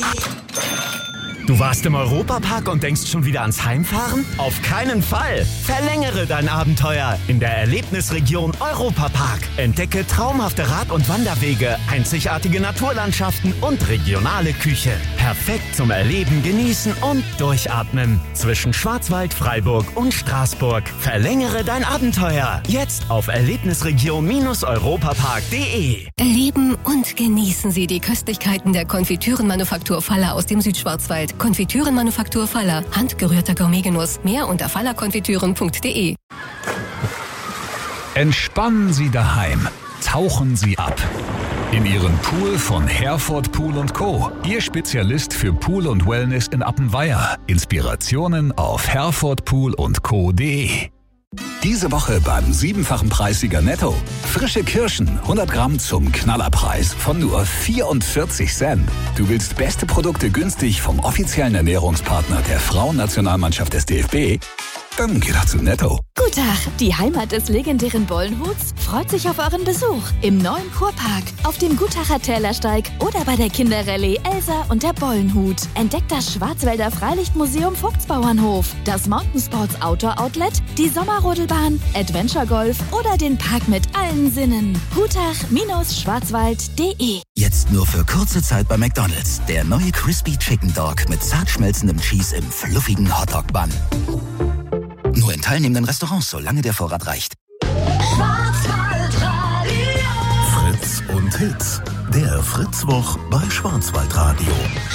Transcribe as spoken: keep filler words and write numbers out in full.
Du warst im Europapark und denkst schon wieder ans Heimfahren? Auf keinen Fall! Verlängere dein Abenteuer in der Erlebnisregion Europapark. Entdecke traumhafte Rad- und Wanderwege, einzigartige Naturlandschaften und regionale Küche. Perfekt zum Erleben, Genießen und Durchatmen. Zwischen Schwarzwald, Freiburg und Straßburg. Verlängere dein Abenteuer. Jetzt auf erlebnisregion europapark punkt de. Erleben und genießen Sie die Köstlichkeiten der Konfitürenmanufaktur Faller aus dem Südschwarzwald. Konfitürenmanufaktur Faller. Handgerührter Gourmetgenuss. Mehr unter fallerkonfitüren punkt de. Entspannen Sie daheim. Tauchen Sie ab. In Ihren Pool von Herford Pool und Co. Ihr Spezialist für Pool und Wellness in Appenweier. Inspirationen auf herford pool und co punkt de. Diese Woche beim siebenfachen Preissieger Netto. Frische Kirschen, hundert Gramm zum Knallerpreis von nur vierundvierzig Cent. Du willst beste Produkte günstig vom offiziellen Ernährungspartner der Frauennationalmannschaft des D F B? Dann geh doch zu Netto. Guten Tag, die Heimat des legendären Bollenhuts freut sich auf euren Besuch im neuen Kurpark, auf dem Gutacher Tälersteig oder bei der Kinderrallye Elsa und der Bollenhut. Entdeckt das Schwarzwälder Freilichtmuseum Vogtsbauernhof, das Mountain Sports Outdoor Outlet, die Sommerrodelbahn, Adventure Golf oder den Park mit allen Sinnen. gutach schwarzwald punkt de. Jetzt nur für kurze Zeit bei McDonald's. Der neue Crispy Chicken Dog mit zart schmelzendem Cheese im fluffigen Hotdog-Bun. Nur in teilnehmenden Restaurants, solange der Vorrat reicht. Fritz und Hits. Der Fritzwoch bei Schwarzwaldradio.